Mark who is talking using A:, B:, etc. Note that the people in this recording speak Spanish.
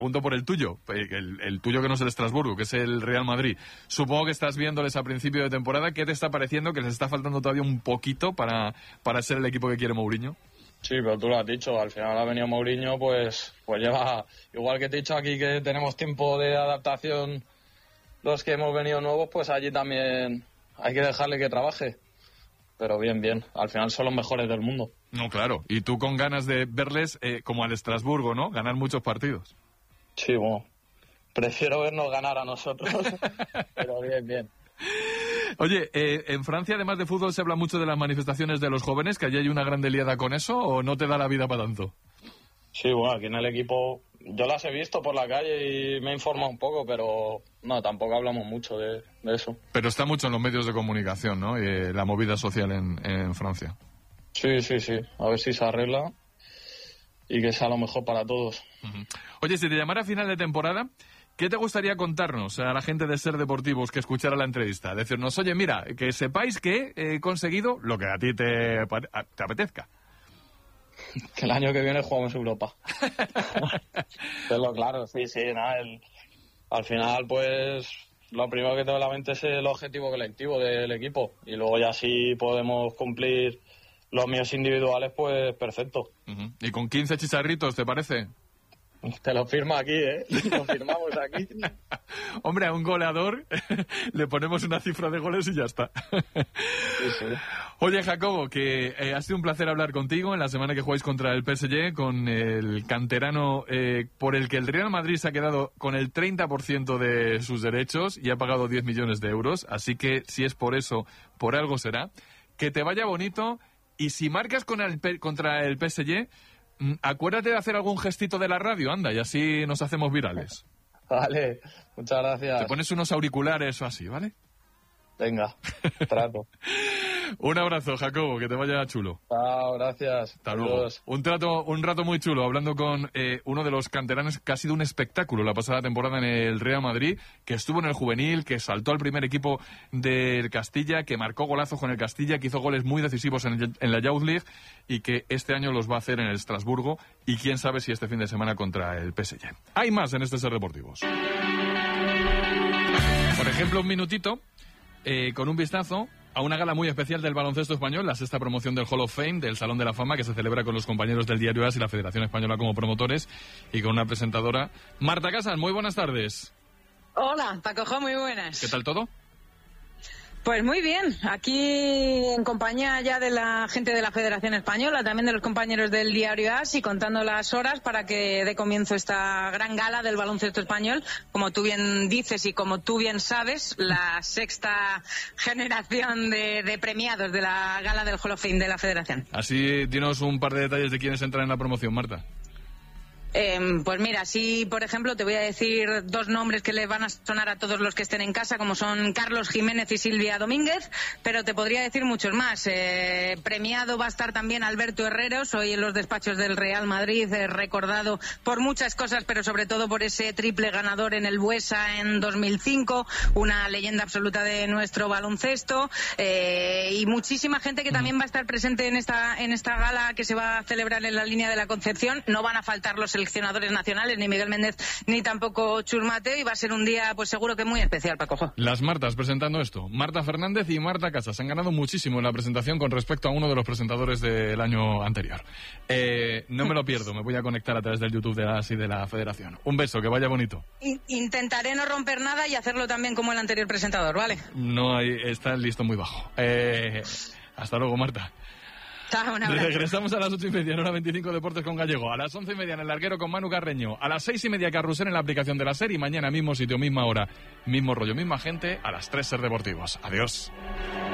A: pregunto por el tuyo, el tuyo que no es el Estrasburgo, que es el Real Madrid. Supongo que estás viéndoles a principio de temporada. ¿Qué te está pareciendo? ¿Que les está faltando todavía un poquito para ser el equipo que quiere Mourinho?
B: Sí, pero tú lo has dicho, al final ha venido Mourinho, pues lleva, igual que te he dicho aquí que tenemos tiempo de adaptación los que hemos venido nuevos, pues allí también hay que dejarle que trabaje. Pero bien, al final son los mejores del mundo.
A: No, claro, y tú con ganas de verles como al Estrasburgo, ¿no? Ganar muchos partidos.
B: Sí, bueno, prefiero vernos ganar a nosotros, pero bien.
A: Oye, en Francia, además de fútbol, ¿se habla mucho de las manifestaciones de los jóvenes? ¿Que allí hay una gran liada con eso o no te da la vida para tanto?
B: Sí, bueno, aquí en el equipo yo las he visto por la calle y me he informado un poco, pero no, tampoco hablamos mucho de eso.
A: Pero está mucho en los medios de comunicación, ¿no? La movida social en Francia.
B: Sí, a ver si se arregla y que sea lo mejor para todos.
A: Uh-huh. Oye, si te llamara a final de temporada, ¿qué te gustaría contarnos a la gente de Ser Deportivos que escuchara la entrevista? Decirnos, oye, mira, que sepáis que he conseguido lo que a ti te apetezca.
B: Que el año que viene jugamos Europa. Pero claro, sí, nada, al final, pues, lo primero que tengo en la mente es el objetivo colectivo del equipo. Y luego ya si podemos cumplir los míos individuales, pues, perfecto.
A: Uh-huh. ¿Y con 15 chicharritos, te parece?
B: Te lo firmo aquí, ¿eh? Lo firmamos aquí.
A: Hombre, a un goleador le ponemos una cifra de goles y ya está.
B: Sí.
A: Oye, Jacobo, que ha sido un placer hablar contigo en la semana que jugáis contra el PSG, con el canterano por el que el Real Madrid se ha quedado con el 30% de sus derechos y ha pagado 10 millones de euros. Así que, si es por eso, por algo será. Que te vaya bonito y si marcas contra el PSG... acuérdate de hacer algún gestito de la radio, anda, y así nos hacemos virales.
B: Vale, muchas gracias.
A: Te pones unos auriculares o así, ¿vale?
B: Venga, trato.
A: Un abrazo, Jacobo, que te vaya chulo.
B: Chao, gracias.
A: Hasta luego. Un rato muy chulo, hablando con uno de los canteranos que ha sido un espectáculo la pasada temporada en el Real Madrid, que estuvo en el juvenil, que saltó al primer equipo del Castilla, que marcó golazos con el Castilla, que hizo goles muy decisivos en la Youth League y que este año los va a hacer en el Estrasburgo y quién sabe si este fin de semana contra el PSG. Hay más en este Ser Deportivos. Por ejemplo, un minutito con un vistazo a una gala muy especial del baloncesto español, la sexta promoción del Hall of Fame, del Salón de la Fama, que se celebra con los compañeros del Diario AS y la Federación Española como promotores, y con una presentadora. Marta Casas, muy buenas tardes.
C: Hola, Paco, muy buenas.
A: ¿Qué tal todo?
C: Pues muy bien, aquí en compañía ya de la gente de la Federación Española, también de los compañeros del Diario AS y contando las horas para que dé comienzo esta gran gala del baloncesto español. Como tú bien dices y como tú bien sabes, la sexta generación de premiados de la gala del Hall of Fame de la Federación.
A: Así, dinos un par de detalles de quiénes entran en la promoción, Marta.
C: Pues mira, sí, por ejemplo, te voy a decir dos nombres que le van a sonar a todos los que estén en casa, como son Carlos Jiménez y Silvia Domínguez, pero te podría decir muchos más. Premiado va a estar también Alberto Herreros, hoy en los despachos del Real Madrid, recordado por muchas cosas, pero sobre todo por ese triple ganador en el Buesa en 2005, una leyenda absoluta de nuestro baloncesto, y muchísima gente que también va a estar presente en esta gala que se va a celebrar en la Línea de la Concepción. No van a faltar los seleccionadores nacionales, ni Miguel Méndez, ni tampoco Chus Mateo, y va a ser un día, pues seguro que muy especial, Paco.
A: Las Martas presentando esto. Marta Fernández y Marta Casas han ganado muchísimo en la presentación con respecto a uno de los presentadores del año anterior. No me lo pierdo, me voy a conectar a través del YouTube de la AS y de la Federación. Un beso, que vaya bonito.
C: Intentaré no romper nada y hacerlo también como el anterior presentador, ¿vale?
A: No hay, está el listón muy bajo. Hasta luego, Marta. Regresamos a las 8:30 en Hora 25 Deportes con Gallego. A las 11:30 en El Larguero con Manu Carreño. A las 6:30 Carrusel en la aplicación de la SER. Y mañana mismo sitio, misma hora, mismo rollo, misma gente. A las 3 Ser Deportivos. Adiós.